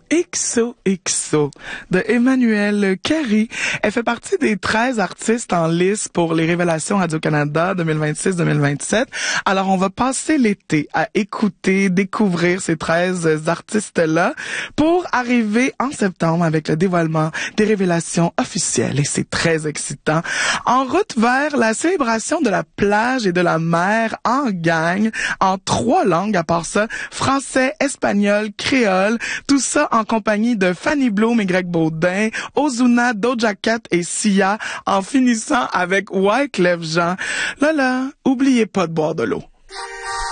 XOXO de Emmanuelle Carré. Elle fait partie des 13 artistes en lice pour les Révélations Radio-Canada 2026-2027. Alors, on va passer l'été à écouter, découvrir ces 13 artistes-là pour arriver en septembre avec le dévoilement des révélations officielles. Et c'est très excitant. En route vers la célébration de la plage et de la mer en gang, en 3 langues, à part ça, français, espagnol, créole, tout ça en compagnie de Fanny Bloom et Greg Baudin, Ozuna, Doja Cat et Sia, en finissant avec Wyclef Jean. Là, oubliez pas de boire de l'eau.